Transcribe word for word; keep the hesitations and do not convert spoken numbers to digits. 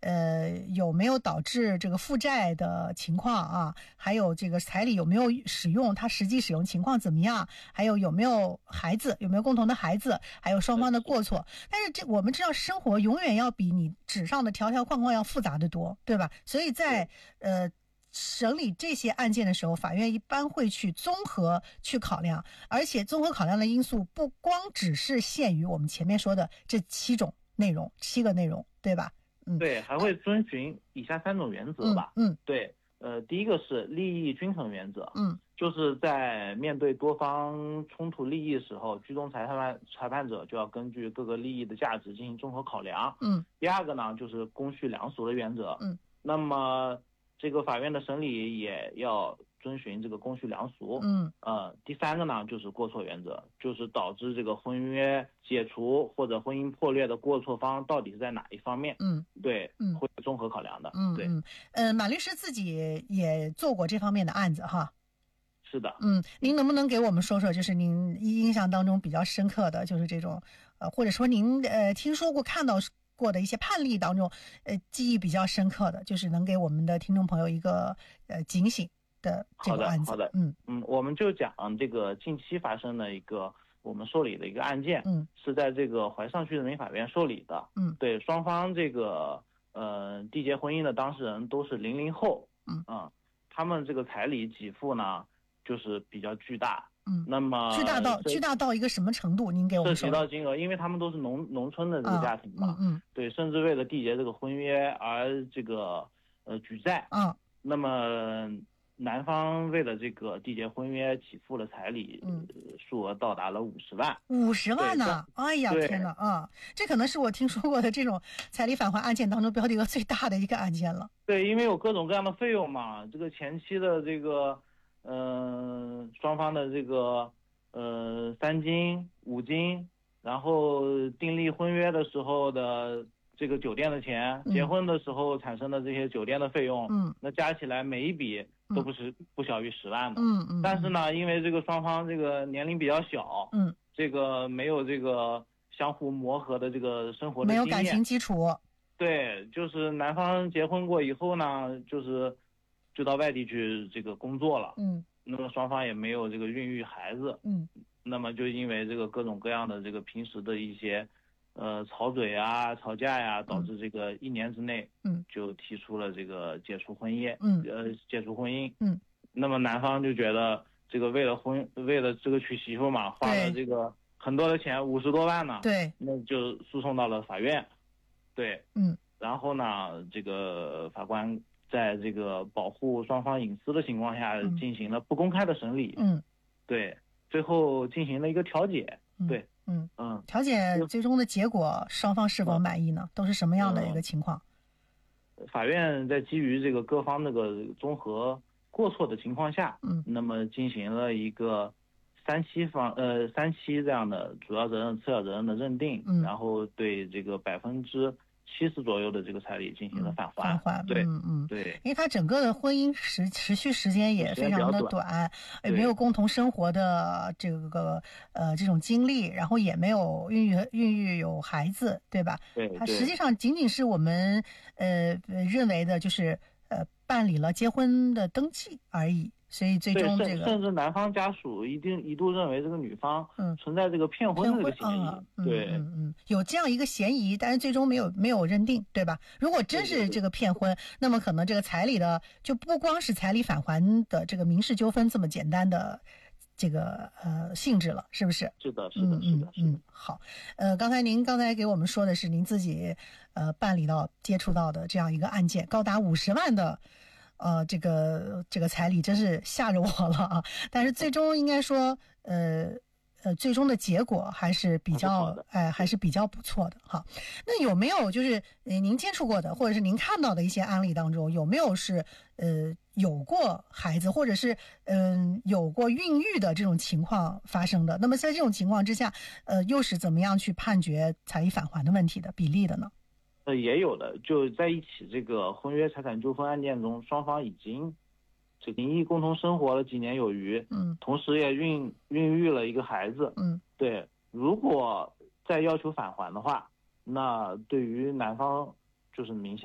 呃有没有导致这个负债的情况啊，还有这个彩礼有没有使用，它实际使用情况怎么样，还有有没有孩子，有没有共同的孩子，还有双方的过错。但是这我们知道生活永远要比你纸上的条条框框要复杂的多，对吧？所以在呃审理这些案件的时候，法院一般会去综合去考量，而且综合考量的因素不光只是限于我们前面说的这七种内容，七个内容，对吧？嗯， 对，还会遵循以下三种原则吧。 嗯，嗯对，呃，第一个是利益均衡原则， 嗯， 就是在面对多方冲突利益时候，居中裁判裁判者就要根据各个利益的价值进行综合考量。 嗯， 第二个呢，就是公序良俗的原则。 嗯， 那么这个法院的审理也要遵循这个公序良俗。 嗯， 呃，第三个呢，就是过错原则，就是导致这个婚约解除或者婚姻破裂的过错方到底是在哪一方面。 嗯， 对， 嗯， 会综合考量的。 嗯， 对， 嗯，呃，马律师自己也做过这方面的案子哈。 是的。 嗯，您能不能给我们说说，就是您印象当中比较深刻的就是这种，呃，或者说您呃听说过、看到过的一些判例当中，呃，记忆比较深刻的，就是能给我们的听众朋友一个呃警醒的这个案子。 好的，好的。 嗯嗯，我们就讲这个近期发生的一个我们受理的一个案件。 嗯， 是在这个淮上区人民法院受理的。 嗯， 对，双方这个呃缔结婚姻的当事人都是零零后。 嗯嗯，他们这个彩礼给付呢，就是比较巨大。 嗯， 那么巨大到巨大到一个什么程度？您给我们说。 涉及到金额，因为他们都是农农村的这个家庭嘛。 啊、嗯嗯， 对，甚至为了缔结这个婚约而这个呃举债。 啊， 那么男方为了这个缔结婚约给付了彩礼， 嗯， 数额到达了五十万。 五十万呢？哎呀，天哪啊！这可能是我听说过的这种彩礼返还案件当中标的额最大的一个案件了。 对，因为有各种各样的费用嘛，这个前期的这个嗯、呃、双方的这个呃三金五金，然后订立婚约的时候的这个酒店的钱， 嗯、 结婚的时候产生的这些酒店的费用， 嗯， 那加起来每一笔都不是、嗯、不小于十万的。 嗯嗯。 但是呢，因为这个双方这个年龄比较小， 嗯， 这个没有这个相互磨合的这个生活的经验， 没有感情基础。 对，就是男方结婚过以后呢，就是就到外地去这个工作了。 嗯， 那么双方也没有这个孕育孩子。 嗯， 那么就因为这个各种各样的这个平时的一些呃吵嘴啊、吵架呀、啊，导致这个一年之内， 嗯， 就提出了这个解除婚姻。 嗯， 呃，解除婚姻。 嗯， 那么男方就觉得这个为了婚，为了这个娶媳妇嘛，花了这个很多的钱，五十多万呢。 对， 那就诉讼到了法院。对， 嗯， 然后呢，这个法官在这个保护双方隐私的情况下，进行了不公开的审理。 嗯， 对，最后进行了一个调解。 嗯、 对， 嗯嗯， 调解最终的结果，双方是否满意呢？嗯、都是什么样的一个情况？ 法院在基于这个各方那个综合过错的情况下， 嗯， 那么进行了一个三期方呃三期这样的主要责任、次要责任的认定。 嗯， 然后对这个百分之七十左右的这个彩礼进行了返还。 返还， 对， 嗯嗯， 对， 因为他整个的婚姻持持续时间也非常的短，也没有共同生活的这个呃这种经历，然后也没有孕育孕育有孩子，对吧？ 对， 他实际上仅仅是我们呃认为的就是呃办理了结婚的登记而已。所以最终这个甚至男方家属一定一度认为这个女方存在这个骗婚的这个嫌疑。 嗯、 对， 嗯嗯，有这样一个嫌疑，但是最终没有没有认定，对吧？如果真是这个骗婚， 对对对， 那么可能这个彩礼的就不光是彩礼返还的这个民事纠纷这么简单的这个呃性质了，是不是？ 是的，是的，是的， 嗯嗯，好，呃，刚才您刚才给我们说的是您自己呃办理到接触到的这样一个案件，高达五十万的。呃，这个这个彩礼真是吓着我了啊！但是最终应该说，呃呃，最终的结果还是比较哎，还是比较不错的哈。那有没有就是呃您接触过的，或者是您看到的一些案例当中，有没有是呃有过孩子，或者是嗯、呃、有过孕育的这种情况发生的？那么在这种情况之下，呃，又是怎么样去判决彩礼返还的问题的比例的呢？ 呃，也有的，就在一起这个婚约财产纠纷案件中，双方已经这名义共同生活了几年有余， 嗯， 同时也孕孕育了一个孩子， 嗯， 对，如果再要求返还的话，那对于男方就是明显